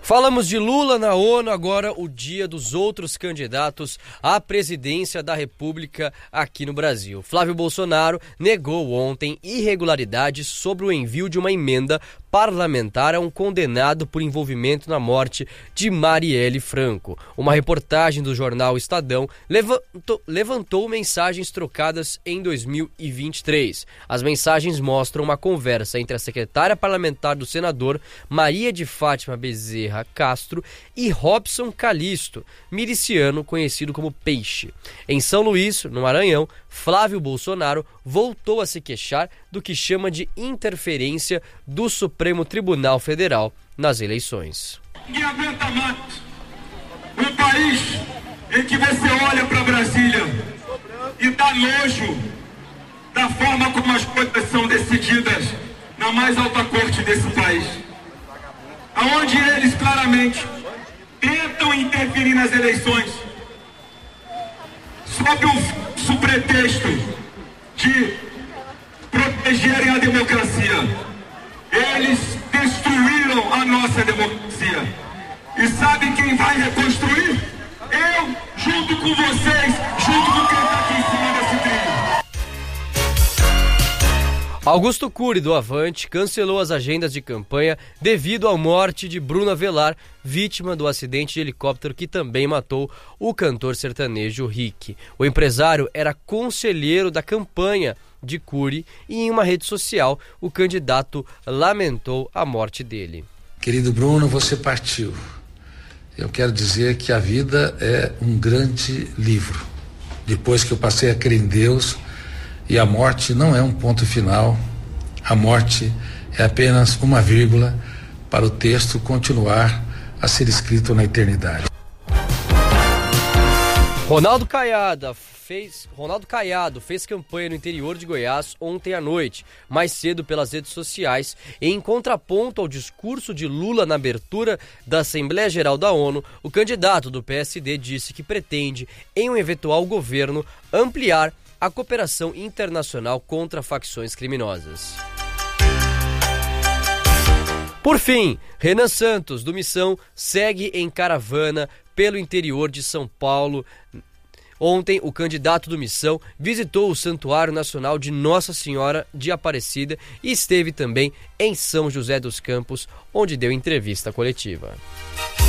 Falamos de Lula na ONU, agora o dia dos outros candidatos à presidência da República aqui no Brasil. Flávio Bolsonaro negou ontem irregularidades sobre o envio de uma emenda parlamentar a um condenado por envolvimento na morte de Marielle Franco. Uma reportagem do jornal Estadão levantou mensagens trocadas em 2023. As mensagens mostram uma conversa entre a secretária parlamentar do senador Maria de Fátima Bezerra Castro e Robson Calixto, miliciano conhecido como Peixe. Em São Luís, no Maranhão, Flávio Bolsonaro voltou a se queixar do que chama de interferência do Supremo Tribunal Federal nas eleições. Ninguém aguenta mais um país em que você olha para Brasília e dá nojo da forma como as coisas são decididas na mais alta corte desse país, aonde eles claramente tentam interferir nas eleições sob o pretexto de protegerem a democracia. Eles destruíram a nossa democracia. E sabe quem vai reconstruir? Eu, junto com vocês, junto com quem está aqui em cima desse trilho. Augusto Cury, do Avante, cancelou as agendas de campanha devido à morte de Bruno Avelar, vítima do acidente de helicóptero que também matou o cantor sertanejo Rick. O empresário era conselheiro da campanha de Cury e em uma rede social o candidato lamentou a morte dele. Querido Bruno, você partiu. Eu quero dizer que a vida é um grande livro. Depois que eu passei a crer em Deus, e a morte não é um ponto final, a morte é apenas uma vírgula para o texto continuar a ser escrito na eternidade. Ronaldo Caiado fez campanha no interior de Goiás ontem à noite, mais cedo pelas redes sociais, em contraponto ao discurso de Lula na abertura da Assembleia Geral da ONU. O candidato do PSD disse que pretende, em um eventual governo, ampliar a cooperação internacional contra facções criminosas. Por fim, Renan Santos, do Missão, segue em caravana pelo interior de São Paulo. Ontem, o candidato do Missão visitou o Santuário Nacional de Nossa Senhora de Aparecida e esteve também em São José dos Campos, onde deu entrevista coletiva.